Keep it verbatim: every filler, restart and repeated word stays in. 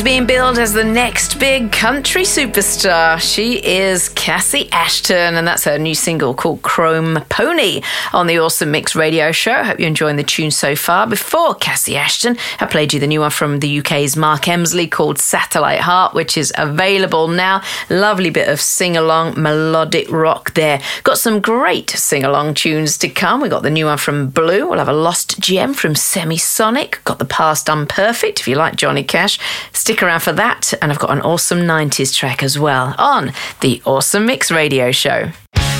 Being billed as the next big country superstar. She is Cassie Ashton, and that's her new single called Chrome Pony on the Awesome Mix radio show. Hope you're enjoying the tune so far. Before Cassie Ashton, I played you the new one from the U K's Mark Emsley called Satellite Heart, which is available now. Lovely bit of sing-along melodic rock there. Got some great sing-along tunes to come. We got the new one from Blue. We'll have a Lost Gem from Semisonic. Got the Past Unperfect, if you like Johnny Cash. Stick around for that, and I've got an awesome nineties track as well on the Awesome Mix radio show.